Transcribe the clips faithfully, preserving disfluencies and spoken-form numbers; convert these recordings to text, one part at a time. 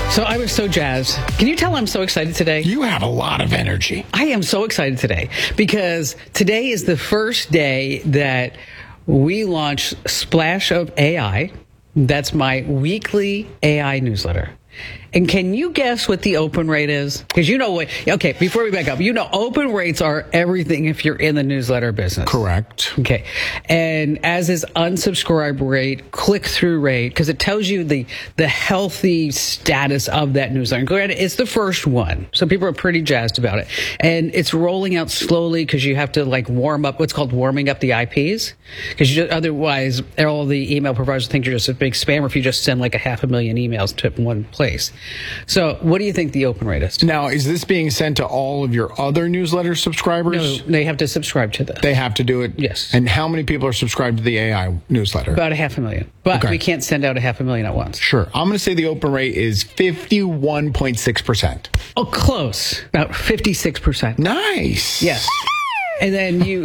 So I was so jazzed. Can you tell I'm so excited today? You have a lot of energy. I am so excited today because today is the first day that we launch Splash of A I. That's my weekly A I newsletter. And can you guess what the open rate is? Because you know what, okay, before we back up, you know open rates are everything if you're in the newsletter business. Correct. Okay. And as is unsubscribe rate, click-through rate, because it tells you the the healthy status of that newsletter. Granted, it's the first one, so people are pretty jazzed about it. And it's rolling out slowly because you have to like warm up, what's called warming up the I Ps, because otherwise all the email providers think you're just a big spammer if you just send like a half a million emails to one place. So what do you think the open rate is? Now, is this being sent to all of your other newsletter subscribers? No, they have to subscribe to this. They have to do it? Yes. And how many people are subscribed to the A I newsletter? About a half a million. But Okay. we can't send out a half a million at once. Sure. I'm going to say the open rate is fifty-one point six percent. Oh, close. About fifty-six percent. Nice. Yes. And then you...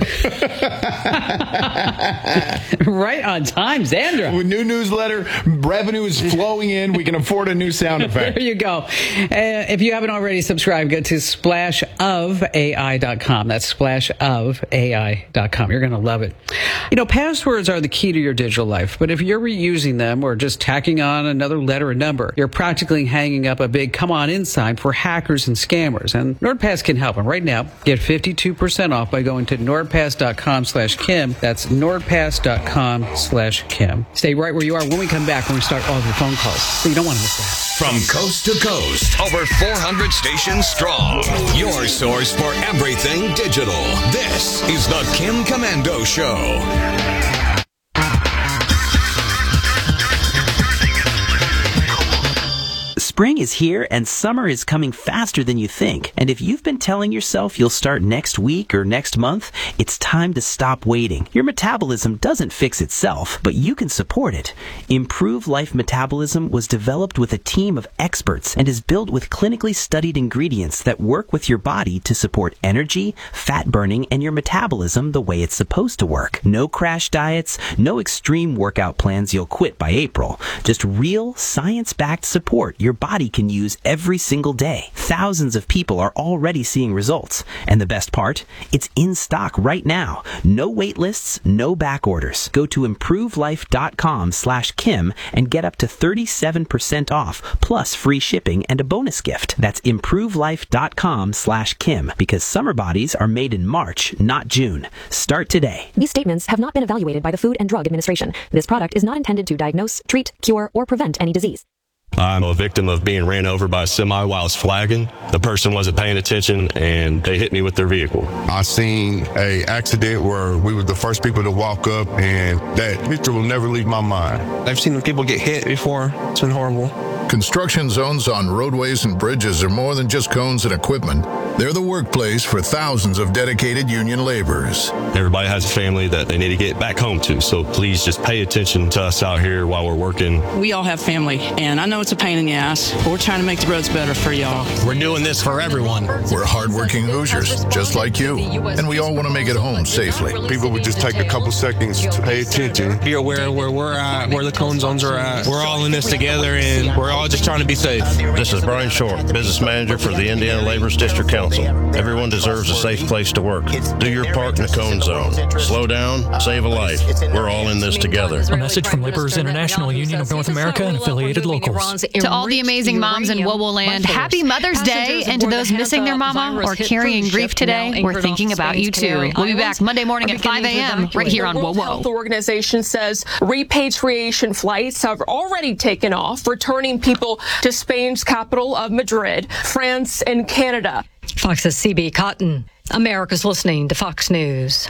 right on time, Zandra. With new newsletter, revenue is flowing in. We can afford a new sound effect. There you go. Uh, if you haven't already subscribed, go to splash of A I dot com. That's splash of A I dot com. You're going to love it. You know, passwords are the key to your digital life, but if you're reusing them or just tacking on another letter or number, you're practically hanging up a big come on in sign for hackers and scammers. And NordPass can help. And right now, get fifty-two percent off by going to nordpass dot com slash Kim. That's nordpass dot com slash Kim. Stay right where you are when we come back when we start all of your phone calls. So you don't want to miss that. From coast to coast, over four hundred stations strong. Your source for everything digital. This is the Kim Komando Show. Spring is here and summer is coming faster than you think. And if you've been telling yourself you'll start next week or next month, it's time to stop waiting. Your metabolism doesn't fix itself, but you can support it. Improve Life Metabolism was developed with a team of experts and is built with clinically studied ingredients that work with your body to support energy, fat burning, and your metabolism the way it's supposed to work. No crash diets, no extreme workout plans you'll quit by April. Just real, science-backed support your body can use every single day. Thousands of people are already seeing results. And the best part? It's in stock right now. No wait lists, no back orders. Go to improve life dot com slash Kim and get up to thirty-seven percent off, plus free shipping and a bonus gift. That's improve life dot com slash Kim, because summer bodies are made in March, not June. Start today. These statements have not been evaluated by the Food and Drug Administration. This product is not intended to diagnose, treat, cure, or prevent any disease. I'm a victim of being ran over by a semi while I was flagging. The person wasn't paying attention and they hit me with their vehicle. I seen a accident where we were the first people to walk up, and that picture will never leave my mind. I've seen people get hit before. It's been horrible. Construction zones on roadways and bridges are more than just cones and equipment. They're the workplace for thousands of dedicated union laborers. Everybody has a family that they need to get back home to, so please just pay attention to us out here while we're working. We all have family, and I know it's a pain in the ass, but we're trying to make the roads better for y'all. We're doing this for everyone. We're hardworking Hoosiers, just like you, and we all want to make it home safely. People would just take a couple seconds to pay attention. Be aware where we're at, where the cone zones are at. We're all in this together, and we're all just trying to be safe. This is Brian Short, business manager for the Indiana Laborers District Council. Everyone deserves a safe place to work. Do your part in the cone zone. Slow down, save a life. We're all in this together. A message from Laborers International Union of North America and affiliated locals. To all the amazing moms in Wobo Land, happy Mother's Day, and to those missing their mama or carrying grief today, we're thinking about you too. We'll be back Monday morning at five a.m. right here on World Wobo. Health Organization says repatriation flights have already taken off, returning people to Spain's capital of Madrid, France, and Canada. Fox's C B Cotton. America's listening to Fox News.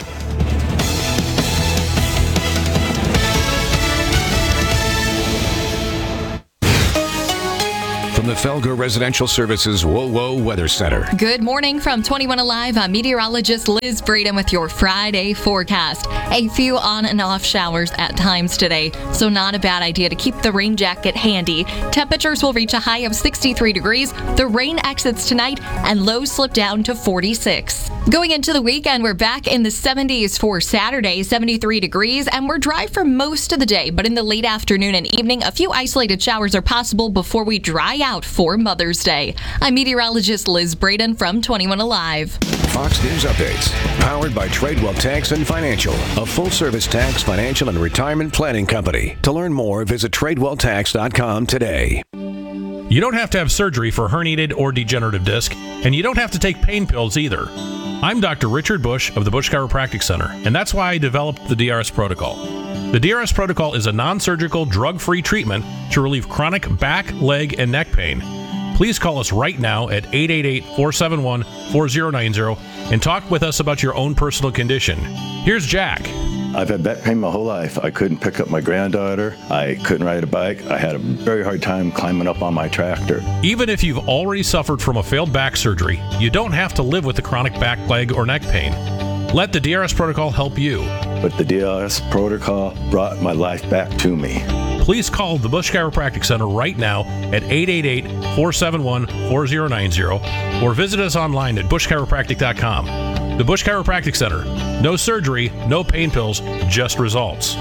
From the Felger Residential Services WoWo Weather Center. Good morning from twenty-one Alive. I'm meteorologist Liz Braden with your Friday forecast. A few on and off showers at times today, so not a bad idea to keep the rain jacket handy. Temperatures will reach a high of sixty-three degrees. The rain exits tonight and lows slip down to forty-six. Going into the weekend, we're back in the seventies for Saturday, seventy-three degrees, and we're dry for most of the day. But in the late afternoon and evening, a few isolated showers are possible before we dry out out for Mother's Day. I'm meteorologist Liz Braden from twenty-one Alive. Fox News updates, powered by Tradewell Tax and Financial, a full-service tax, financial, and retirement planning company. To learn more, visit tradewell tax dot com today. You don't have to have surgery for herniated or degenerative disc, and you don't have to take pain pills either. I'm Doctor Richard Bush of the Bush Chiropractic Center, and that's why I developed the D R S Protocol. The D R S Protocol is a non-surgical, drug-free treatment to relieve chronic back, leg, and neck pain. Please call us right now at eight eight eight, four seven one, four zero nine zero and talk with us about your own personal condition. Here's Jack. I've had back pain my whole life. I couldn't pick up my granddaughter. I couldn't ride a bike. I had a very hard time climbing up on my tractor. Even if you've already suffered from a failed back surgery, you don't have to live with the chronic back, leg, or neck pain. Let the D R S Protocol help you. But the D R S Protocol brought my life back to me. Please call the Bush Chiropractic Center right now at eight eight eight, four seven one, four zero nine zero or visit us online at bush chiropractic dot com. The Bush Chiropractic Center. No surgery, no pain pills, just results.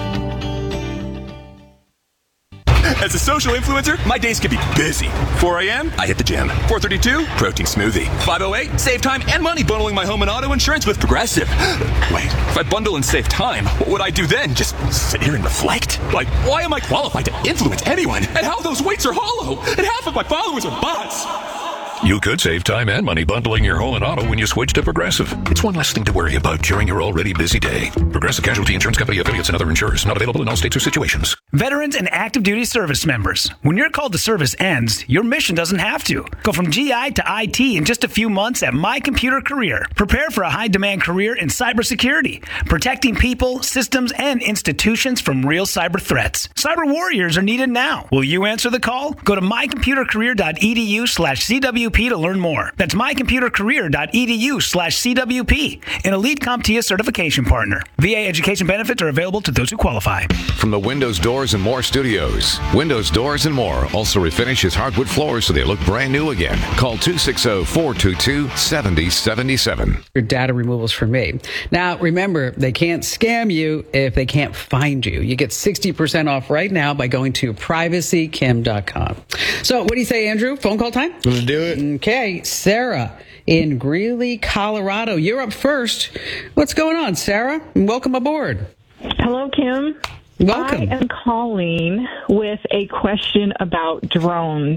As a social influencer, my days can be busy. four a.m., I hit the gym. four thirty-two, protein smoothie. five oh eight, save time and money bundling my home and auto insurance with Progressive. Wait, if I bundle and save time, what would I do then? Just sit here and reflect? Like, why am I qualified to influence anyone? And how those weights are hollow? And half of my followers are bots. You could save time and money bundling your home and auto when you switch to Progressive. It's one less thing to worry about during your already busy day. Progressive Casualty Insurance Company, affiliates, and other insurers. Not available in all states or situations. Veterans and active duty service members. When your call to service ends, your mission doesn't have to. Go from G I to I T in just a few months at My Computer Career. Prepare for a high-demand career in cybersecurity, protecting people, systems, and institutions from real cyber threats. Cyber warriors are needed now. Will you answer the call? Go to my computer career dot e d u slash c w p to learn more. That's my computer career dot e d u slash c w p, an elite CompTIA certification partner. V A education benefits are available to those who qualify. From the Windows Doors and More Studios, Windows Doors and More also refinishes hardwood floors so they look brand new again. Call two six zero, four two two, seven zero seven seven. Your data removals for me. Now, remember, they can't scam you if they can't find you. You get sixty percent off right now by going to privacy kim dot com. So, what do you say, Andrew? Phone call time? Let's do it. Okay, Sarah in Greeley, Colorado. You're up first. What's going on, Sarah? Welcome aboard. Hello, Kim. Welcome. I am calling with a question about drones.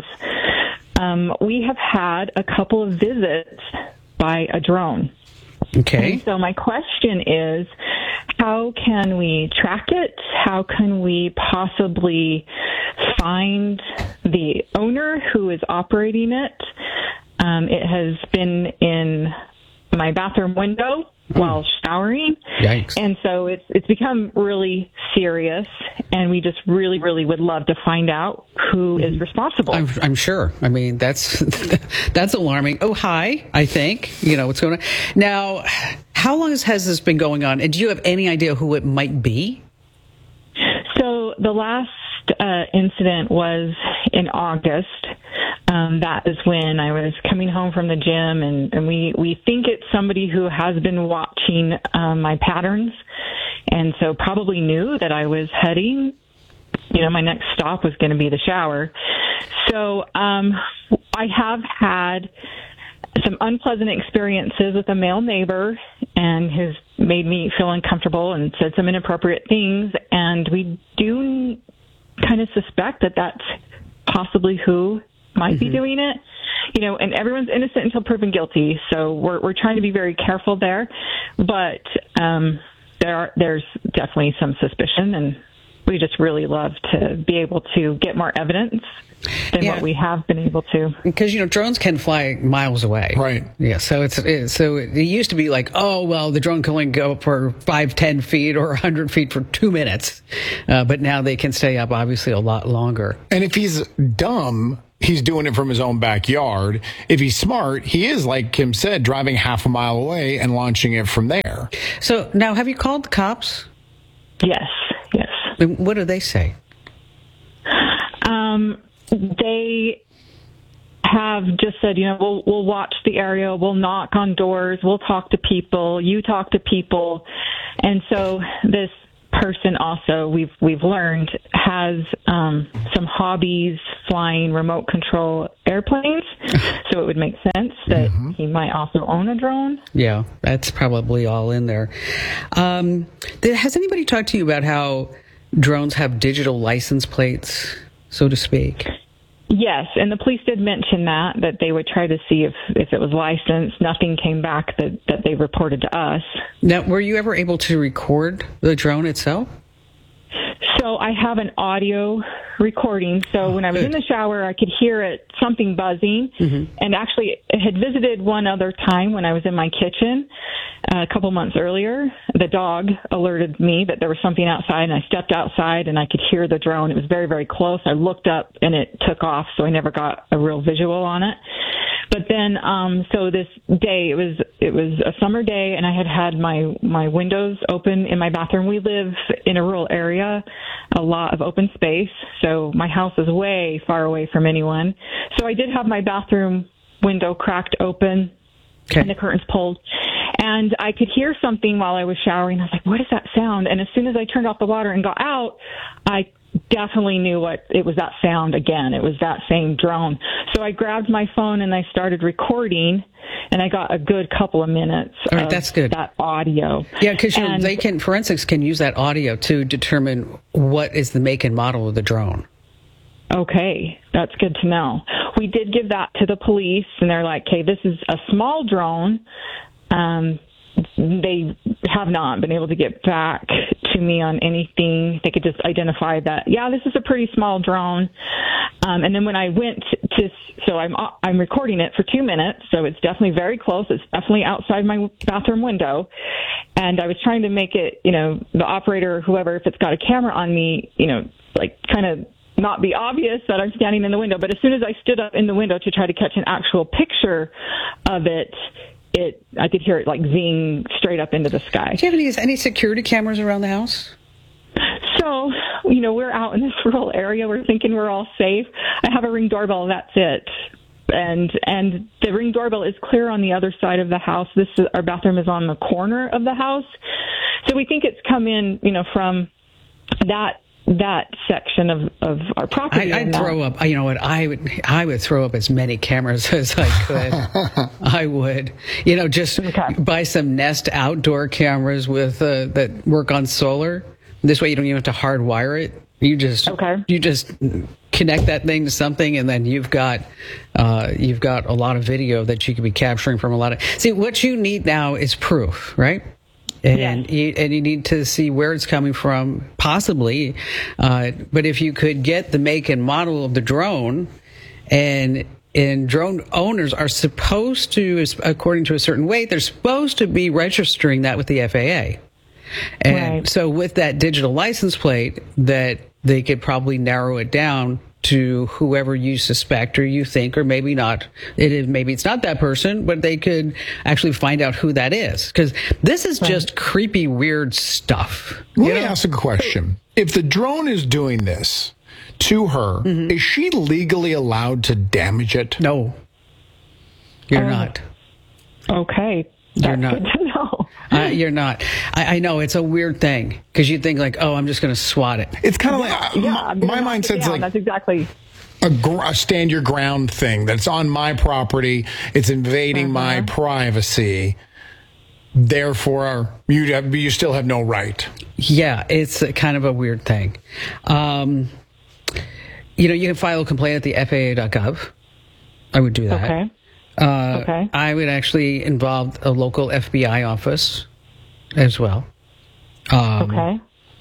Um, we have had a couple of visits by a drone. Okay. And so my question is, how can we track it? How can we possibly find the owner who is operating it? Um, it has been in my bathroom window while showering. Yikes. And so it's it's become really serious, and we just really, really would love to find out who is responsible. I'm, I'm sure. I mean, that's that's alarming. Oh, hi, I think. You know, what's going on. Now, how long has, has this been going on, and do you have any idea who it might be? So the last uh, incident was in August. Um, that is when I was coming home from the gym, and, and we, we think it's somebody who has been watching um, my patterns, and so probably knew that I was heading, you know, my next stop was going to be the shower. So um, I have had some unpleasant experiences with a male neighbor, and who's made me feel uncomfortable and said some inappropriate things, and we do kind of suspect that that's possibly who might mm-hmm. be doing it, you know, and everyone's innocent until proven guilty. So we're we're trying to be very careful there, but um, there are, there's definitely some suspicion, and we just really love to be able to get more evidence than yeah. what we have been able to. Because, you know, drones can fly miles away. Right. Yeah. So it's it, so it used to be like, oh, well, the drone can only go for five, ten feet or a hundred feet for two minutes, uh, but now they can stay up obviously a lot longer. And if he's dumb, he's doing it from his own backyard. If he's smart, he is, like Kim said, driving half a mile away and launching it from there. So now, have you called the cops? Yes, yes. And what do they say? Um, they have just said, you know, we'll we'll watch the area, we'll knock on doors, we'll talk to people, you talk to people. And so this person also, we've we've learned, has um, some hobbies flying remote control airplanes. So it would make sense that mm-hmm. he might also own a drone. Yeah, that's probably all in there. Um, has anybody talked to you about how drones have digital license plates, so to speak? Yes, and the police did mention that, that they would try to see if, if it was licensed. Nothing came back that, that they reported to us. Now, were you ever able to record the drone itself? So I have an audio recording. So when I was in the shower, I could hear it, something buzzing. Mm-hmm. And actually, it had visited one other time when I was in my kitchen uh, a couple months earlier. The dog alerted me that there was something outside, and I stepped outside, and I could hear the drone. It was very, very close. I looked up, and it took off, so I never got a real visual on it. But then, um, so this day, it was it was a summer day, and I had had my, my windows open in my bathroom. We live in a rural area, a lot of open space, so my house is way far away from anyone. So I did have my bathroom window cracked open, okay, and the curtains pulled. And I could hear something while I was showering. I was like, what is that sound? And as soon as I turned off the water and got out, I definitely knew what it was, that sound again. It was that same drone. So I grabbed my phone and I started recording, and I got a good couple of minutes All right, of that's good. that audio. Yeah, because they can, forensics can use that audio to determine what is the make and model of the drone. Okay, that's good to know. We did give that to the police, and they're like, okay, this is a small drone. Um, they have not been able to get back to me on anything. They could just identify that, yeah, this is a pretty small drone. Um, and then when I went to, so I'm I'm recording it for two minutes, so it's definitely very close. It's definitely outside my bathroom window. And I was trying to make it, you know, the operator or whoever, if it's got a camera on me, you know, like kind of not be obvious that I'm standing in the window. But as soon as I stood up in the window to try to catch an actual picture of it, It, I could hear it like zing straight up into the sky. Do you have any, any security cameras around the house? So, you know, we're out in this rural area. We're thinking we're all safe. I have a Ring doorbell. That's it. And and the Ring doorbell is clear on the other side of the house. This is, our bathroom is on the corner of the house. So we think it's come in, you know, from that that section of, of our property. I, I'd throw up, you know what, I would I would throw up as many cameras as I could. I would. You know, just okay. buy some Nest outdoor cameras with uh, that work on solar. This way you don't even have to hardwire it. You just okay. you just connect that thing to something, and then you've got uh, you've got a lot of video that you could be capturing from a lot of. See, what you need now is proof, right? And, yes. you, and you need to see where it's coming from, possibly. Uh, but if you could get the make and model of the drone, and and drone owners are supposed to, according to a certain weight, they're supposed to be registering that with the F A A. And right. so with that digital license plate, that they could probably narrow it down to whoever you suspect or you think, or maybe not. It is, maybe it's not that person, but they could actually find out who that is. Because this is right. just creepy, weird stuff. Let me ask a question. If the drone is doing this to her, mm-hmm. is she legally allowed to damage it? No. You're um, not. Okay. That's You're not. Good to know. Uh, you're not. I, I know it's a weird thing because you think like, oh, I'm just going to swat it. It's kind of like yeah, my, I'm my mind says like that's exactly a, gr- a stand your ground thing that's on my property. It's invading uh-huh. my privacy. Therefore, you have, you still have no right. Yeah, it's a, kind of a weird thing. Um, you know, you can file a complaint at the F A A dot gov. I would do that. Okay. Uh, okay. I would actually involve a local F B I office as well. Um, okay.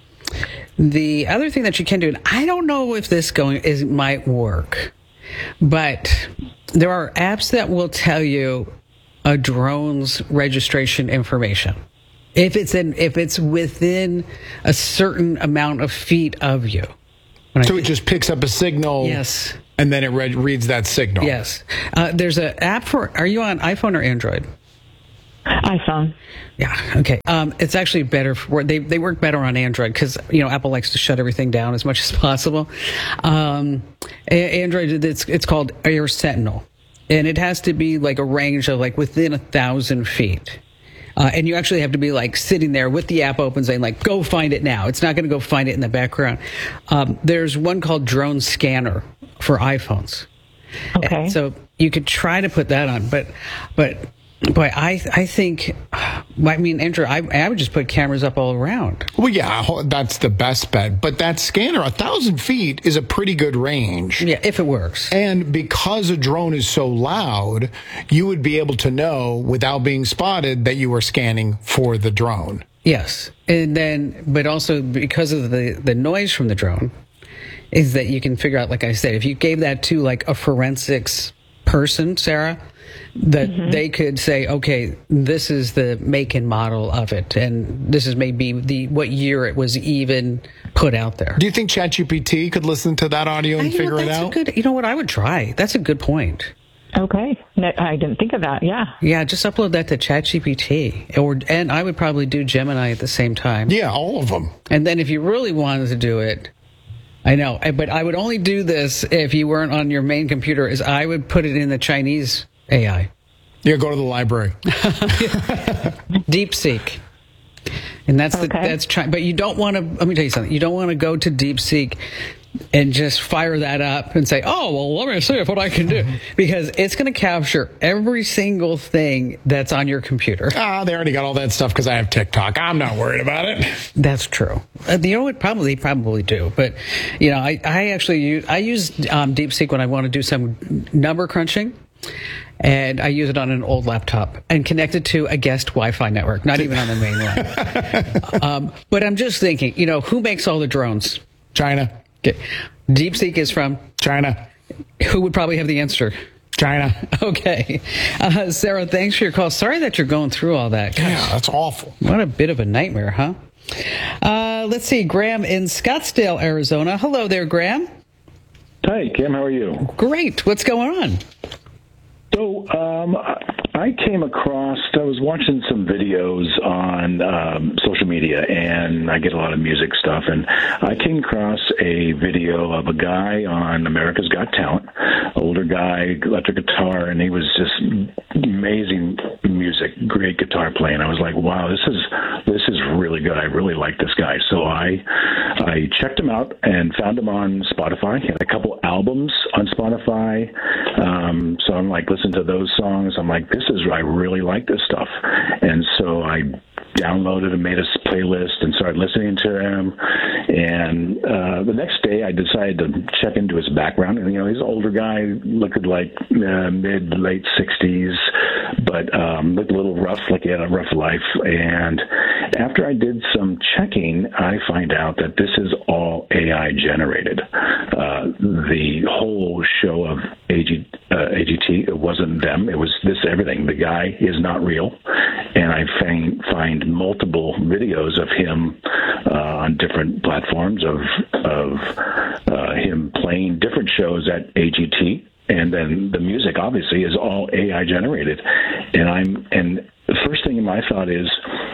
The other thing that you can do, and I don't know if this going is might work, but there are apps that will tell you a drone's registration information if it's in if it's within a certain amount of feet of you. When so I, it just picks up a signal. Yes. And then it read, reads that signal. Yes. Uh, there's an app for, are you on iPhone or Android? iPhone. Yeah. Okay. Um, it's actually better for, they, they work better on Android because, you know, Apple likes to shut everything down as much as possible. Um, Android, it's, it's called Air Sentinel. And it has to be like a range of like within a thousand feet. Uh, and you actually have to be like sitting there with the app open saying like, go find it now. It's not going to go find it in the background. Um, there's one called Drone Scanner for iPhones. Okay. And so you could try to put that on, but, but, boy, I, I think, I mean, Andrew, I, I would just put cameras up all around. Well, yeah, that's the best bet. But that scanner, a thousand feet is a pretty good range. Yeah, if it works. And because a drone is so loud, you would be able to know without being spotted that you were scanning for the drone. Yes. And then, but also because of the, the noise from the drone, is that you can figure out, like I said, if you gave that to like a forensics person, Sarah, that mm-hmm. they could say, okay, this is the make and model of it, and this is maybe the what year it was even put out there. Do you think ChatGPT could listen to that audio and I, figure know, it out? A good, you know what? I would try. That's a good point. Okay. No, I didn't think of that. Yeah. Yeah, just upload that to ChatGPT, or and I would probably do Gemini at the same time. Yeah, all of them. And then if you really wanted to do it, I know, but I would only do this if you weren't on your main computer, is I would put it in the Chinese A I. Yeah, go to the library. DeepSeek. And that's okay. the, that's China. But you don't want to, let me tell you something. You don't want to go to DeepSeek and just fire that up and say, oh, well, let me see what I can do. Because it's going to capture every single thing that's on your computer. Ah, they already got all that stuff because I have TikTok. I'm not worried about it. That's true. Uh, you know what? Probably, probably do. But, you know, I, I actually use, I use um, DeepSeek when I want to do some number crunching. And I use it on an old laptop and connect it to a guest Wi-Fi network, not even on the main line. um, but I'm just thinking, you know, who makes all the drones? China. Okay. DeepSeek is from? China. Who would probably have the answer? China. Okay. Uh, Sarah, thanks for your call. Sorry that you're going through all that. Gosh, yeah, that's awful. What a bit of a nightmare, huh? Uh, let's see. Graham in Scottsdale, Arizona. Hello there, Graham. Hi, Kim. How are you? Great. What's going on? So um, I came across, I was watching some videos on um, social media, and I get a lot of music stuff, and I came across a video of a guy on America's Got Talent, older guy, electric guitar, and he was just amazing music, great guitar playing. I was like, wow, this is this is really good. I really like this guy. So I I checked him out and found him on Spotify. He had a couple albums on Spotify. Um, so I'm like, listen to those songs. I'm like, this is, I really like this stuff. And so I downloaded and made a playlist and started listening to him. And uh, the next day I decided to check into his background. And, you know, he's an older guy, looked like uh, mid, late sixties, but um, looked a little rough, like he had a rough life. And after I did some checking, I find out that this is all A I generated. Uh, the whole show of A G, uh, A G T, it wasn't them. It was this everything. The guy is not real. And I find, find multiple videos of him uh, on different platforms of, of uh, him playing different shows at A G T. And then the music, obviously, is all A I generated. And I'm and the first thing in my thought is,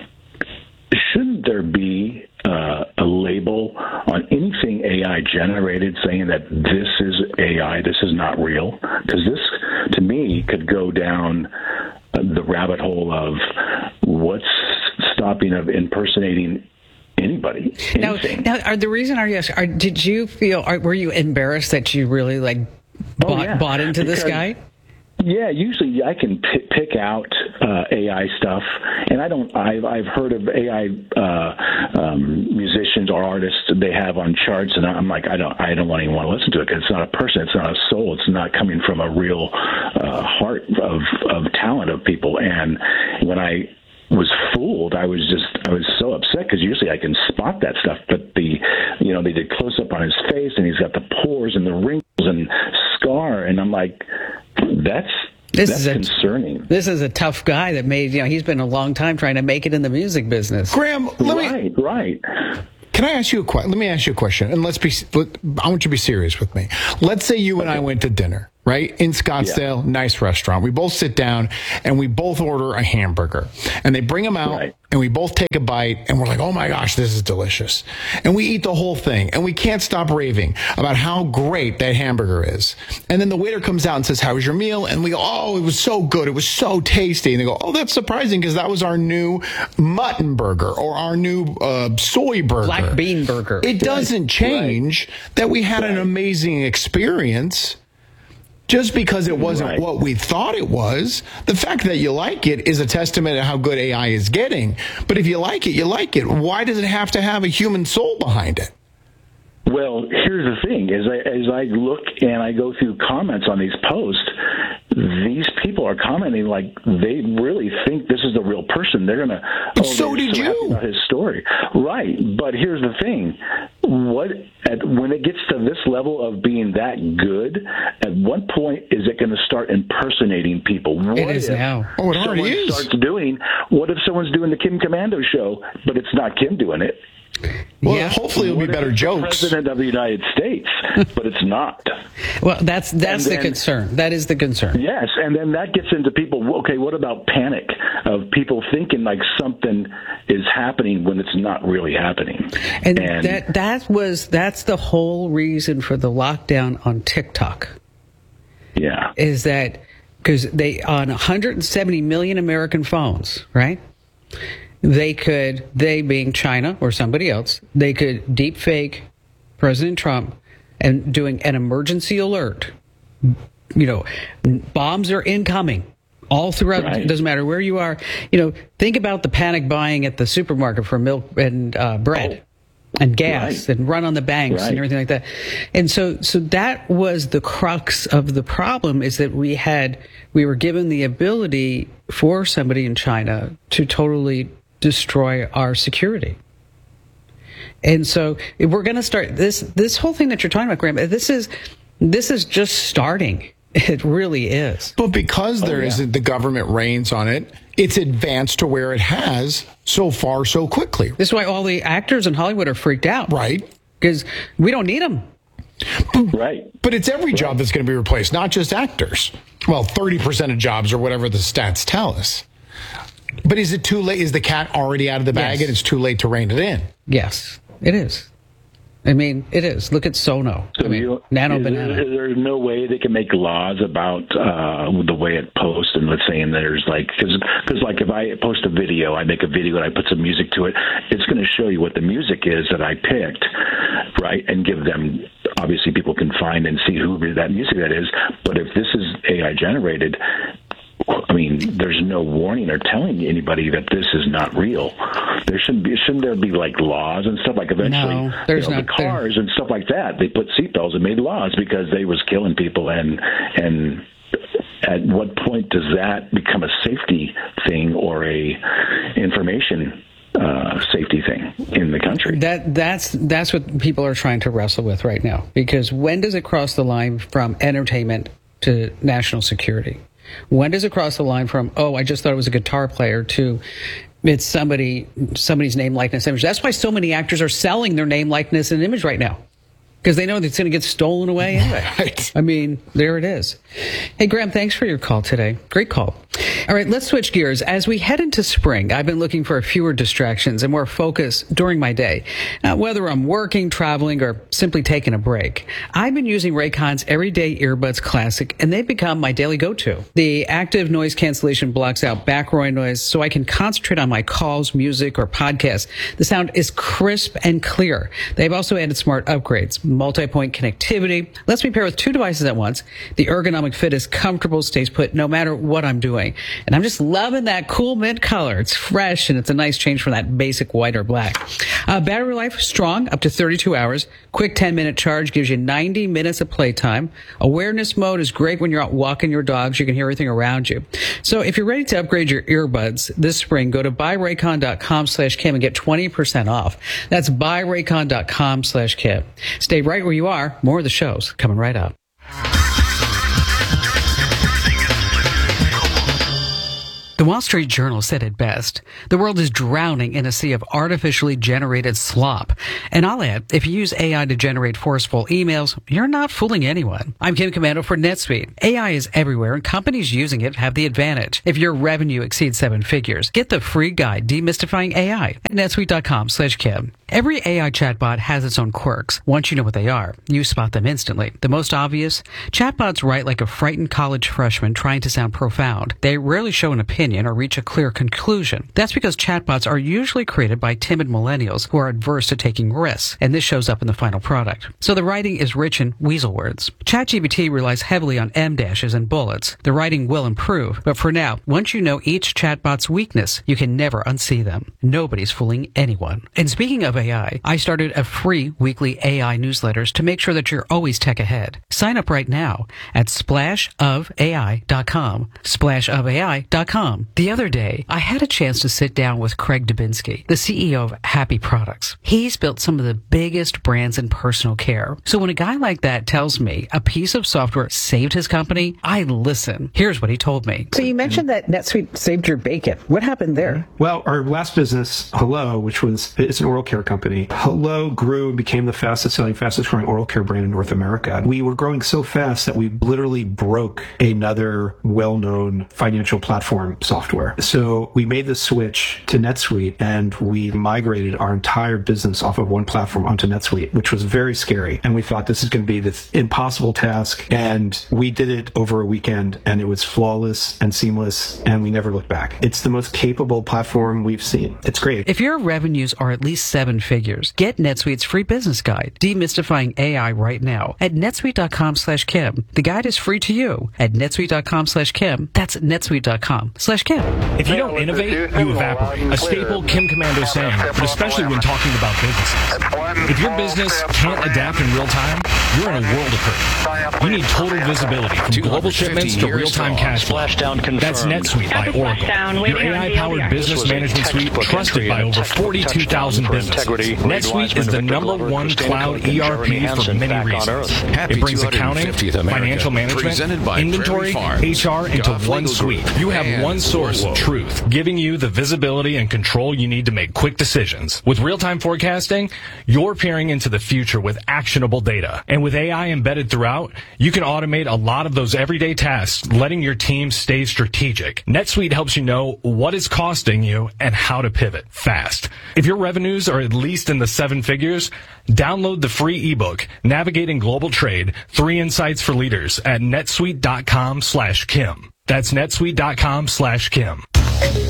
shouldn't there be uh, a label on anything A I generated saying that this is A I, this is not real? Because this, to me, could go down the rabbit hole of what's stopping of impersonating anybody. Now, now, are the reason are you asking, are, did you feel, are, were you embarrassed that you really like bought, oh, yeah. bought into because, this guy? Yeah, usually I can p- pick out uh, A I stuff, and I don't. I've I've heard of A I uh, um, musicians or artists they have on charts, and I'm like, I don't, I don't want anyone to listen to it because it's not a person, it's not a soul, it's not coming from a real uh, heart of of talent of people. And when I was fooled, I was just, I was so upset because usually I can spot that stuff, but the, you know, they did close up on his face, and he's got the pores and the wrinkles and scar, and I'm like, that's this that's is a, concerning. This is a tough guy that made, you know, he's been a long time trying to make it in the music business. Graham, let right, me, right. Can I ask you a question? Let me ask you a question, and let's be. Let, I want you to be serious with me. Let's say you and I went to dinner, right? In Scottsdale, yeah. Nice restaurant. We both sit down and we both order a hamburger. And they bring them out right. and we both take a bite and we're like, oh my gosh, this is delicious. And we eat the whole thing and we can't stop raving about how great that hamburger is. And then the waiter comes out and says, how was your meal? And we go, oh, it was so good. It was so tasty. And they go, oh, that's surprising because that was our new mutton burger or our new uh, soy burger. Black bean burger. It doesn't change right. that we had right. an amazing experience. Just because it wasn't right. what we thought it was, the fact that you like it is a testament to how good A I is getting. But if you like it, you like it. Why does it have to have a human soul behind it? Well, here's the thing. As I, as I look and I go through comments on these posts, these people are commenting like they really think this is the real person. They're going to, oh, so did so you. About his story. Right. But here's the thing. What at, when it gets to this level of being that good, at what point is it going to start impersonating people? What it is if now. Oh, it already someone is. starts doing, what if someone's doing the Kim Commando show, but it's not Kim doing it? Well, yeah. hopefully it'll be better jokes. President of the United States, but it's not. Well, that's that's then, the concern. That is the concern. Yes, and then that gets into people. Okay, what about panic of people thinking like something is happening when it's not really happening? And, and that that was that's the whole reason for the lockdown on TikTok. Yeah, is that because they on one hundred seventy million American phones, right? They could, they being China or somebody else, they could deep fake President Trump and doing an emergency alert. You know, bombs are incoming all throughout. Right. It doesn't matter where you are. You know, think about the panic buying at the supermarket for milk and uh, bread. Oh. And gas right. and run on the banks right. and everything like that. And so, so that was the crux of the problem is that we had, we were given the ability for somebody in China to totally destroy our security. And so if we're going to start this, this whole thing that you're talking about, Graham, this is, this is just starting. It really is. But because there oh, yeah. isn't the government reins on it, it's advanced to where it has so far so quickly. This is why all the actors in Hollywood are freaked out. Right. Because we don't need them. But, right. But it's every right. job that's going to be replaced, not just actors. Well, thirty percent of jobs or whatever the stats tell us. But is it too late? Is the cat already out of the bag yes. and it's too late to rein it in? Yes, it is. I mean, it is. Look at Sono. So I mean, you, Nano is Banana. There, is there no way they can make laws about uh, the way it posts? And let's say and there's like, because like if I post a video, I make a video and I put some music to it, it's going to show you what the music is that I picked, right? And give them, obviously people can find and see who that music that is. But if this is A I generated, I mean, there's no warning or telling anybody that this is not real. There shouldn't be, shouldn't there be like laws and stuff? Like eventually, no, there's you know, not, the cars there. And stuff like that. They put seatbelts and made laws because they was killing people. And and at what point does that become a safety thing or a information uh, safety thing in the country? That that's that's what people are trying to wrestle with right now. Because when does it cross the line from entertainment to national security? When does it cross the line from, oh, I just thought it was a guitar player, to it's somebody somebody's name, likeness, image? That's why so many actors are selling their name, likeness, and image right now. Because they know that it's going to get stolen away anyway. Right. I mean, there it is. Hey, Graham, thanks for your call today. Great call. All right, let's switch gears. As we head into spring, I've been looking for fewer distractions and more focus during my day. Now, whether I'm working, traveling, or simply taking a break, I've been using Raycon's Everyday Earbuds Classic, and they've become my daily go-to. The active noise cancellation blocks out background noise so I can concentrate on my calls, music, or podcasts. The sound is crisp and clear. They've also added smart upgrades, multi-point connectivity, lets me pair with two devices at once. The ergonomic fit is comfortable, stays put no matter what I'm doing. And I'm just loving that cool mint color. It's fresh and it's a nice change from that basic white or black. Uh, battery life, strong, up to thirty-two hours. Quick ten minute charge gives you ninety minutes of playtime. Awareness mode is great when you're out walking your dogs. You can hear everything around you. So if you're ready to upgrade your earbuds this spring, go to buyraycon.com slash Kim and get twenty percent off. That's buyraycon.com slash Kim. Stay right where you are. More of the shows coming right up. The Wall Street Journal said it best. The world is drowning in a sea of artificially generated slop. And I'll add, if you use A I to generate forceful emails, you're not fooling anyone. I'm Kim Komando for NetSuite. A I is everywhere and companies using it have the advantage. If your revenue exceeds seven figures, get the free guide Demystifying A I at netsuite.com slash Kim. Every A I chatbot has its own quirks. Once you know what they are, you spot them instantly. The most obvious? Chatbots write like a frightened college freshman trying to sound profound. They rarely show an opinion or reach a clear conclusion. That's because chatbots are usually created by timid millennials who are adverse to taking risks, and this shows up in the final product. So the writing is rich in weasel words. ChatGPT relies heavily on em dashes and bullets. The writing will improve, but for now, once you know each chatbot's weakness, you can never unsee them. Nobody's fooling anyone. And speaking of A I, I started a free weekly A I newsletters to make sure that you're always tech ahead. Sign up right now at splash of A I dot com. splash of A I dot com. The other day, I had a chance to sit down with Craig Dubinsky, the C E O of Happy Products. He's built some of the biggest brands in personal care. So when a guy like that tells me a piece of software saved his company, I listen. Here's what he told me. So you mentioned that NetSuite saved your bacon. What happened there? Well, our last business, Hello, which was, it's an oral care company. Hello grew and became the fastest selling, fastest growing oral care brand in North America. We were growing so fast that we literally broke another well-known financial platform software. So we made the switch to NetSuite and we migrated our entire business off of one platform onto NetSuite, which was very scary. And we thought this is going to be this impossible task. And we did it over a weekend and it was flawless and seamless and we never looked back. It's the most capable platform we've seen. It's great. If your revenues are at least seven figures, get NetSuite's free business guide, Demystifying A I, right now at netsuite.com slash Kim. The guide is free to you at netsuite.com slash Kim. That's netsuite.com slash Kim. If you don't innovate, you evaporate. A staple Kim Komando saying, but especially when talking about businesses. If your business can't adapt in real time, you're in a world of hurt. You need total visibility from global shipments to real-time cash flow. That's NetSuite by Oracle. Your A I-powered business management suite trusted by over forty-two thousand businesses. NetSuite is the number one cloud E R P for many reasons. It brings accounting, financial management, inventory, H R into one suite. You have one source of truth, giving you the visibility and control you need to make quick decisions. With real-time forecasting, you're peering into the future with actionable data. And with A I embedded throughout, you can automate a lot of those everyday tasks, letting your team stay strategic. NetSuite helps you know what is costing you and how to pivot fast. If your revenues are at least in the seven figures, download the free ebook, Navigating Global Trade, Three Insights for Leaders at netsuite.com slash Kim. That's netsuite.com slash Kim.